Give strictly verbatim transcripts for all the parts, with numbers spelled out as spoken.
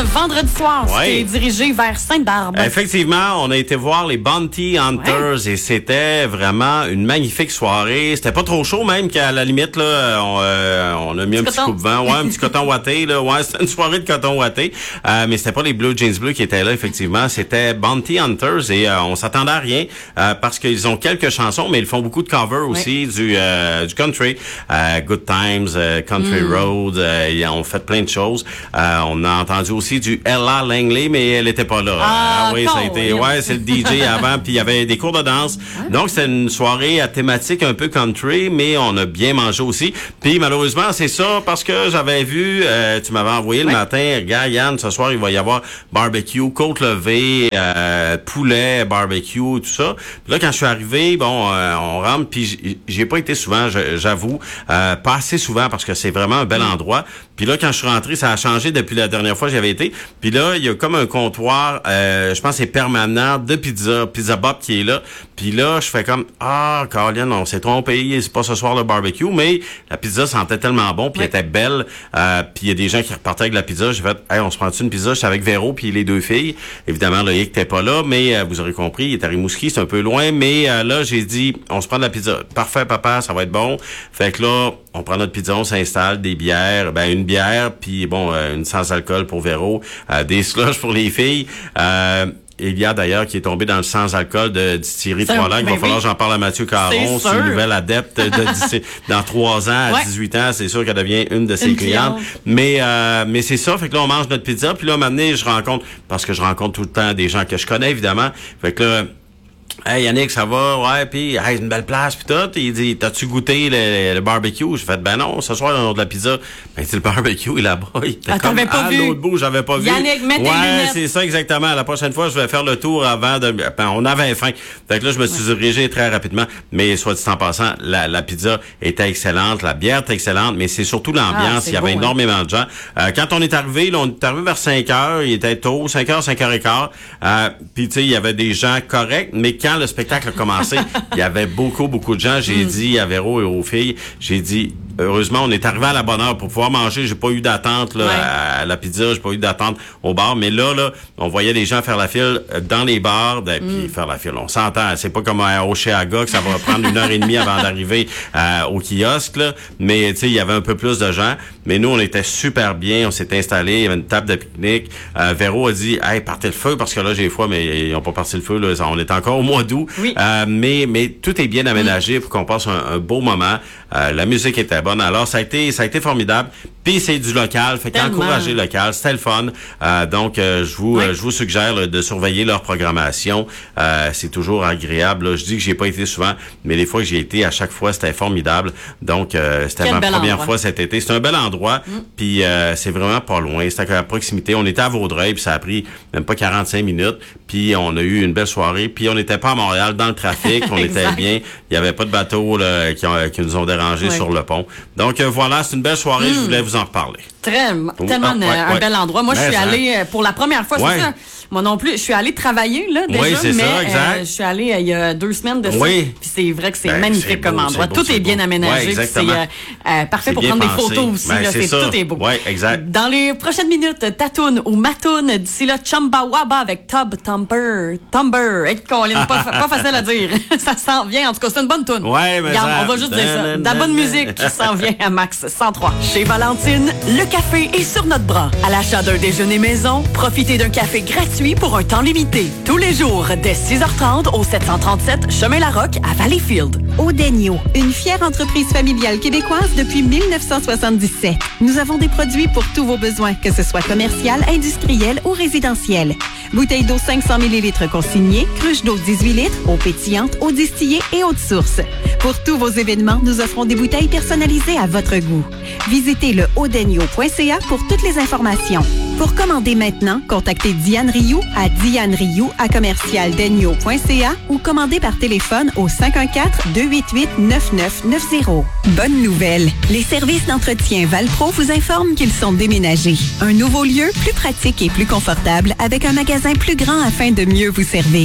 vendredi soir. Ouais. C'était dirigé vers Sainte-Barbe. Effectivement, on a été voir les Bounty Hunters ouais. et c'était vraiment une magnifique soirée. C'était pas trop chaud même qu'à la limite là, on, euh, on a mis un, un petit coton. coupe-vent, ouais, un petit coton ouaté là, ouais, c'était une soirée de coton ouaté. Euh, mais c'était pas les Blue Jeans Bleu qui étaient là effectivement, c'était Bounty Hunters et euh, on s'attendait à rien euh, parce qu'ils ont quelques chansons, mais ils font beaucoup de covers aussi ouais. du euh, du country, euh, Good Times, euh, Country mm. Road, euh, ils ont fait plein de choses. Euh, on a entendu aussi du Ella Langley, mais elle était pas là. Ah, euh, oui, ça a été, ouais, c'est le D J avant, puis il y avait des cours de danse. Ah. Donc c'était une soirée à thématique un peu country, mais on a bien mangé aussi. Puis malheureusement, c'est ça parce que j'avais vu, euh, tu m'avais envoyé le ouais. matin, regarde Yann, ce soir il va y avoir barbecue, côte levée, euh, poulet, barbecue, tout ça. Puis là quand je suis arrivé, bon, euh, on rentre, puis j'ai pas été souvent, j'avoue, euh, pas assez souvent parce que c'est vraiment un bel endroit. Puis là, quand je suis rentré, ça a changé depuis la dernière fois que j'avais été. Puis là, il y a comme un comptoir, euh, je pense que c'est permanent, de pizza, Pizza Bob qui est là. Puis là, je fais comme, ah, Colin, on s'est trompé, c'est pas ce soir le barbecue, mais la pizza sentait tellement bon, puis oui. elle était belle. Euh, puis il y a des gens qui repartaient avec la pizza. J'ai fait, hey, on se prend-tu une pizza? J'étais avec Véro, puis les deux filles. Évidemment, Loïc n'était pas là, mais euh, vous aurez compris, il est à Rimouski, c'est un peu loin. Mais euh, là, j'ai dit, on se prend de la pizza. Parfait, papa, ça va être bon. Fait que là, on prend notre pizza, on s'installe, des bières, ben une bière, puis bon, euh, une sans alcool pour Véro, euh, des slushs pour les filles. Euh, il y a d'ailleurs qui est tombé dans le sans-alcool de distillerie Trois-Lacs. Il va falloir que j'en parle à Mathieu Caron. C'est une nouvelle adepte de dans trois ans à ouais. dix-huit ans. C'est sûr qu'elle devient une de ses une clientes. cliente. Mais euh, mais c'est ça. Fait que là, on mange notre pizza. Puis là, maintenant, je rencontre, parce que je rencontre tout le temps des gens que je connais, évidemment. Fait que là, hey Yannick, ça va? Ouais, puis hey, une belle place, puis tout. Il dit, t'as-tu goûté le, le barbecue? J'ai fait, ben non, ce soir, on a de la pizza. Ben, c'est le barbecue, il est là-bas. Il était ah, comme à l'autre bout, j'avais pas Yannick, vu. mets tes ouais, lunettes. c'est ça exactement. La prochaine fois, je vais faire le tour avant de... Ben, on avait faim. Fait que là, je me suis ouais. dirigé très rapidement. Mais soit dit en passant, la, la pizza était excellente, la bière était excellente, mais c'est surtout l'ambiance. Ah, il y avait beau, énormément hein. de gens. Euh, quand on est arrivé, là, on est arrivé vers cinq heures, il était tôt, cinq heures, cinq heures quinze. Euh, puis tu sais, il y avait des gens corrects, mais quand le spectacle a commencé, il y avait beaucoup, beaucoup de gens. J'ai mm. dit à Véro et aux filles, j'ai dit, heureusement, on est arrivé à la bonne heure pour pouvoir manger. J'ai pas eu d'attente là, ouais. à la pizza, j'ai pas eu d'attente au bar. Mais là, là, on voyait les gens faire la file dans les bars, ben, puis mm. faire la file. On s'entend, c'est pas comme à Oceaga que ça va prendre une heure et demie avant d'arriver euh, au kiosque. Là. Mais tu sais, il y avait un peu plus de gens. Mais nous, on était super bien. On s'est installés. Il y avait une table de pique-nique. Euh, Véro a dit, hey, partez le feu parce que là, j'ai froid, mais ils ont pas parti le feu. Là. On est encore au mois d'août. Oui. Euh, mais mais tout est bien aménagé mm. pour qu'on passe un, un beau moment. Euh, la musique était bonne. Alors ça a été ça a été formidable. Puis c'est du local, fait qu'encourager le local, c'était le fun. Euh, donc euh, je vous oui. euh, je vous suggère là, de surveiller leur programmation. Euh, c'est toujours agréable. Là. Je dis que j'ai pas été souvent, mais les fois que j'ai été, à chaque fois c'était formidable. Donc euh, c'était Quel ma première endroit. fois cet été. C'est un bel endroit. Mm. Puis euh, c'est vraiment pas loin. C'était à proximité. On était à Vaudreuil, puis ça a pris même pas quarante-cinq minutes. Puis on a eu une belle soirée. Puis on n'était pas à Montréal dans le trafic. On était bien. Il y avait pas de bateaux là, qui, ont, qui nous ont dérangés oui. sur le pont. Donc euh, voilà, c'est une belle soirée. Mm. Je voulais vous en reparler. Très, oh, tellement ah, ouais, un ouais. bel endroit. Moi, je suis allée euh, pour la première fois. Ouais. C'est ça. Moi non plus, je suis allée travailler là déjà, oui, c'est mais ça, exact. Euh, je suis allée euh, il y a deux semaines de ça. Oui. Puis c'est vrai que c'est ben, magnifique c'est beau, comme endroit. C'est beau, tout est bien beau. aménagé. Ouais, c'est euh, euh, parfait c'est pour prendre pensé. des photos aussi. Ben, là, c'est c'est, ça. Tout est beau. Oui, exact. Dans les prochaines minutes, Tatoune ou Matoune, d'ici là, Chumbawamba avec Tub Thumper. Thumper. Et qu'on pas, pas facile à dire. Ça s'en vient. En tout cas, c'est une bonne toune. Ouais, mais Regarde, ça... on va juste dire ça. De la bonne musique qui s'en vient à Max cent trois. Chez Valentine, le café est sur notre bras. À l'achat d'un déjeuner maison, profitez d'un café gratuit pour un temps limité. Tous les jours, dès six heures trente au sept cent trente-sept Chemin Larocque à Valleyfield. Odenio, une fière entreprise familiale québécoise depuis dix-neuf cent soixante-dix-sept. Nous avons des produits pour tous vos besoins, que ce soit commercial, industriel ou résidentiel. Bouteilles d'eau cinq cents millilitres consignées, cruches d'eau dix-huit litres, eau pétillante, eau distillée et eau de source. Pour tous vos événements, nous offrons des bouteilles personnalisées à votre goût. Visitez le odenio point c a pour toutes les informations. Pour commander maintenant, contactez Diane Rioux à Diane Rioux à commercial denio point c a ou commandez par téléphone au cinq un quatre, deux huit huit, neuf neuf neuf zéro. Bonne nouvelle! Les services d'entretien Valpro vous informent qu'ils sont déménagés. Un nouveau lieu plus pratique et plus confortable avec un magasin plus grand afin de mieux vous servir.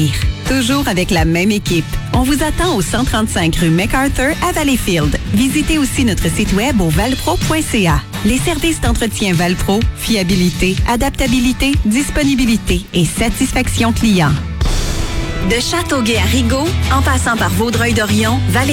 toujours avec la même équipe. On vous attend au cent trente-cinq rue MacArthur à Valleyfield. Visitez aussi notre site web au valpro point c a. Les services d'entretien Valpro, fiabilité, adaptabilité, disponibilité et satisfaction client. De Châteauguay à Rigaud, en passant par Vaudreuil-Dorion, Valley